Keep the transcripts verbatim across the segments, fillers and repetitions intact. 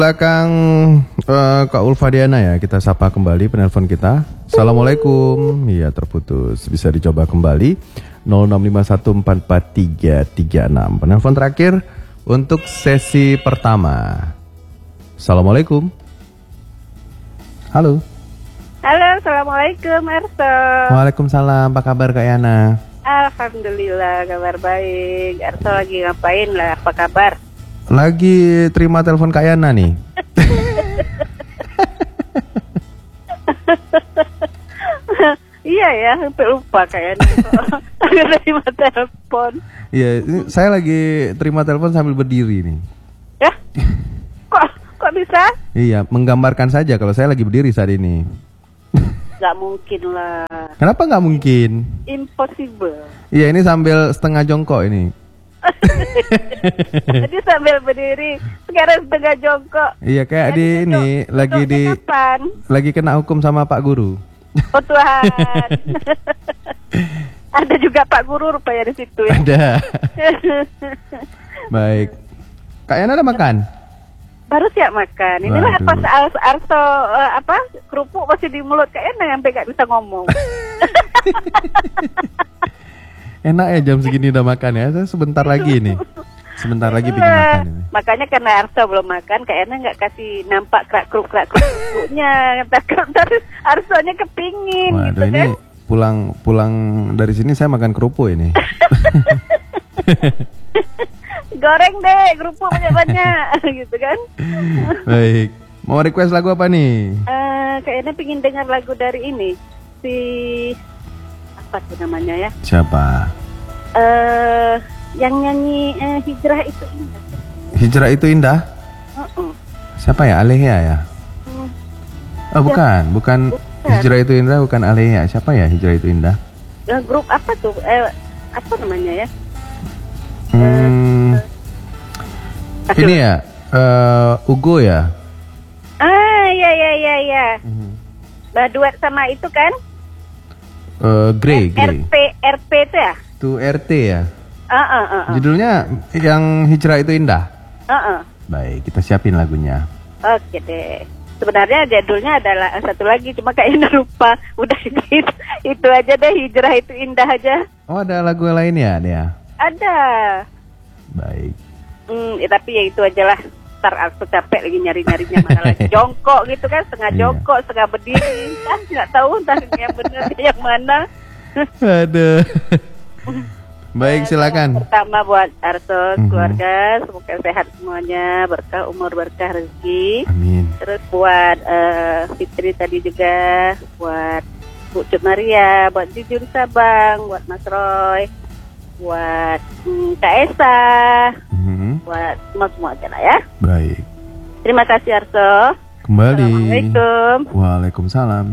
Belakang uh, Kak Ulfa Diana ya, kita sapa kembali penelpon kita. Assalamualaikum. Iya, terputus. Bisa dicoba kembali nol enam lima satu empat empat tiga tiga enam. Penelpon terakhir untuk sesi pertama. Assalamualaikum. Halo. Halo, assalamualaikum Arso. Waalaikumsalam. Apa kabar Kak Yana? Alhamdulillah, kabar baik. Arso lagi ngapain lah? Apa kabar? Lagi terima telepon Kak Yana nih. Iya ya, sampai lupa kayaknya. Lagi terima telepon. Iya, ini saya lagi terima telepon sambil berdiri nih. Ya? Kok kok bisa? Iya, menggambarkan saja kalau saya lagi berdiri saat ini. Gak mungkin lah. Kenapa nggak mungkin? Impossible. Iya, ini sambil setengah jongkok ini. Jadi sambil berdiri, sekarang setengah jongkok. Iya, kayak di ini lagi di kapan? lagi kena hukum sama Pak Guru. Oh Tuhan. Ada juga Pak Guru rupanya di situ ya. Ada. Baik. Kak Yana ada makan? Baru siap makan. Inilah Waduh. pas Arso, Arso uh, apa kerupuk masih di mulut Kak Yana sampai gak bisa ngomong. Enak ya jam segini udah makan ya. Saya sebentar lagi nih. Sebentar lagi bikin makan ini. Makanya karena Arso belum makan, Kak Yana nggak kasih nampak kerak keruk kerak kerupuknya. Terus Arsonya kepingin. Waduh, gitu ini kan? pulang pulang dari sini saya makan kerupuk ini. Goreng deh kerupuk banyak-banyak, gitu kan? Baik. Mau request lagu apa nih? Uh, Kak Yana pengen dengar lagu dari ini si apa tuh namanya ya? Siapa? Eh, yang nyanyi uh, Hijrah itu indah. Hijrah itu indah. Uh-uh. Siapa ya? Alehya ya? Hmm. Oh bukan, bukan, Bukan. Hijrah itu indah, bukan Alehya. Siapa ya Hijrah itu indah? Uh, grup apa tuh? Eh, apa namanya ya? Hmm, Aduh. ini ya, uh, Ugo ya. Ah, ya ya ya ya. Mhm. Bah, duet sama itu kan? Uh, Grey, Grey. R P R P itu ya? Itu R T ya. Ah, ah, ah, ah. Judulnya yang Hijrah itu indah. Ah, ah. Baik, kita siapin lagunya. Oke deh. Sebenarnya judulnya adalah satu lagi, cuma kayaknya lupa. Udah itu, itu aja deh, Hijrah itu indah aja. Oh ada lagu lain ya, Nia? Ada. Baik. Hmm, ya, tapi ya itu aja lah. Ntar aku capek lagi nyari-nyarinya mana lagi. Jongkok gitu kan, setengah Iya. jongkok, setengah berdiri. Kan nggak tahu entah yang benar yang mana. Aduh. Baik, silakan. Pertama buat Arso, Mhm. keluarga, semoga sehat semuanya, berkah umur, berkah rezeki. Amin. Terus buat eh, Fitri tadi juga, buat Bu Cut Maria, buat Jujur Sabang, buat Mas Roy, buat mm, Kak Esa, Mhm. buat semua-semua aja lah ya. Baik. Terima kasih Arso. Kembali. Assalamualaikum. Waalaikumsalam.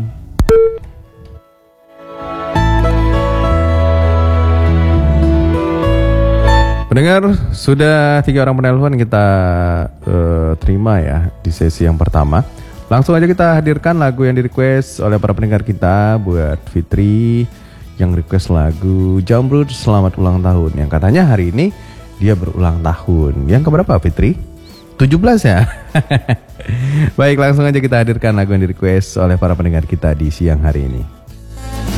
Pendengar, sudah tiga orang penelpon kita uh, terima ya di sesi yang pertama. Langsung aja kita hadirkan lagu yang di request oleh para pendengar kita. Buat Fitri yang request lagu Jamrud Selamat Ulang Tahun, yang katanya hari ini dia berulang tahun. Yang keberapa Fitri? tujuh belas ya? Baik, langsung aja kita hadirkan lagu yang di request oleh para pendengar kita di siang hari ini.